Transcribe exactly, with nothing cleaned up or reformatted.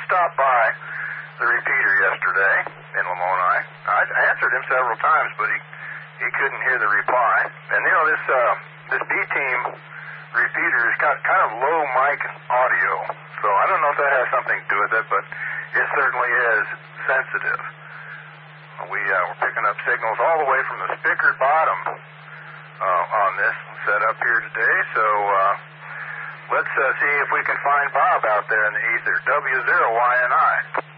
stopped by the repeater yesterday in Lamoni. I answered him several times, but he, he couldn't hear the reply. And, you know, this uh, this B-team repeater has got kind of low mic audio. So I don't know if that has something to do with it, but it certainly is sensitive. We, uh, we're picking up signals all the way from the Spickard bottom uh, on this setup here today. So uh, let's uh, see if we can find Bob out there in the ether. W zero Y N I.